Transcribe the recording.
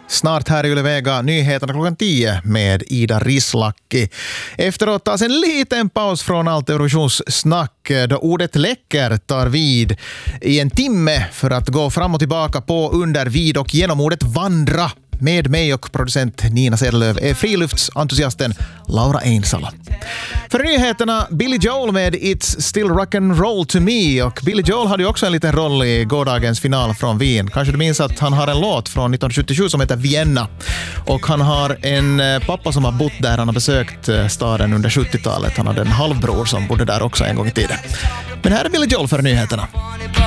Snart här i Yle Vega, nyheterna klockan 10 med Ida Rislaki. Efteråt tas en liten paus från allt Eurovisionssnack då ordet läcker tar vid i en timme för att gå fram och tillbaka på, under, vid och genom ordet vandra. Med mig och producent Nina Sedelöv är friluftsentusiasten Laura Einsala. För nyheterna Billy Joel med It's Still Rock and Roll to Me. Och Billy Joel hade ju också en liten roll i gårdagens final från Wien. Kanske du minns att han har en låt från 1977 som heter Vienna. Och han har en pappa som har bott där. Han har besökt staden under 70-talet. Han hade en halvbror som bodde där också en gång i tiden. Men här är Billy Joel för nyheterna.